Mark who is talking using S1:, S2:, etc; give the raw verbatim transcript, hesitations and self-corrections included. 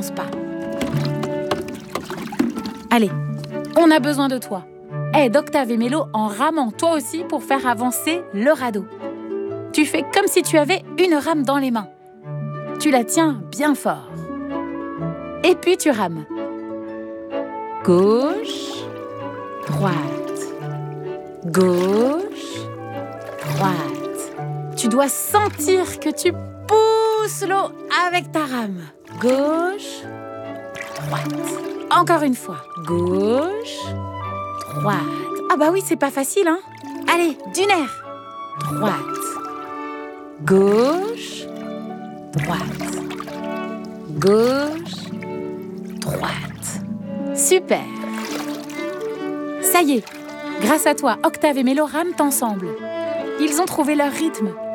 S1: n'avance pas. Allez, on a besoin de toi. Aide Octave et Mélo en ramant toi aussi pour faire avancer le radeau. Tu fais comme si tu avais une rame dans les mains. Tu la tiens bien fort. Et puis tu rames. Gauche, droite, gauche, droite. Tu dois sentir que tu pousses l'eau avec ta rame. Gauche, droite. Encore une fois. Gauche, droite. Ah bah oui, c'est pas facile, hein? Allez, d'une air. Droite. Gauche, droite. Gauche, droite. Super. Ça y est, grâce à toi, Octave et Mélo rament ensemble. Ils ont trouvé leur rythme.